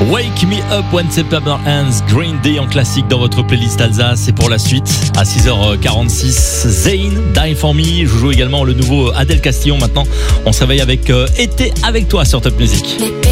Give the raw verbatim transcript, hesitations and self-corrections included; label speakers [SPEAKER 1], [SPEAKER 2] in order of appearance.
[SPEAKER 1] Wake Me Up When September Ends, Green Day en classique dans votre playlist Alsace. Et pour la suite, à six heures quarante-six, Zayn, Die For Me. Je joue également le nouveau Adèle Castillon maintenant. On se réveille avec euh, Été avec toi sur Top Music.